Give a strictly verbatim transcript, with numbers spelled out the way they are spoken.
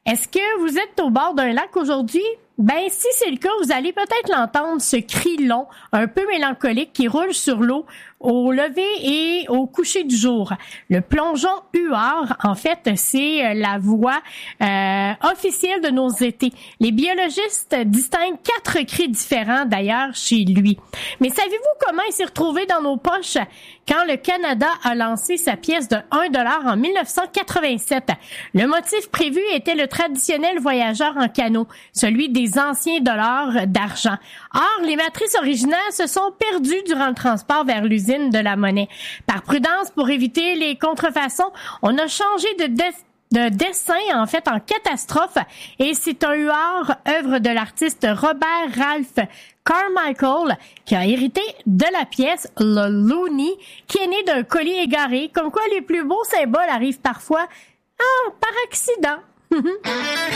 Est-ce que vous êtes au bord d'un lac aujourd'hui? Ben, si c'est le cas, vous allez peut-être l'entendre, ce cri long, un peu mélancolique qui roule sur l'eau au lever et au coucher du jour. Le plongeon huard, en fait, c'est la voix euh, officielle de nos étés. Les biologistes distinguent quatre cris différents, d'ailleurs, chez lui. Mais savez-vous comment il s'est retrouvé dans nos poches quand le Canada a lancé sa pièce de un dollar en dix-neuf cent quatre-vingt-sept? Le motif prévu était le traditionnel voyageur en canot, celui des anciens dollars d'argent. Or, les matrices originales se sont perdues durant le transport vers l'usine de la monnaie. Par prudence, pour éviter les contrefaçons, on a changé de, de, de dessin, en fait, en catastrophe, et c'est un huard, œuvre de l'artiste Robert Ralph Carmichael, qui a hérité de la pièce le Looney, qui est né d'un colis égaré, comme quoi les plus beaux symboles arrivent parfois ah, par accident.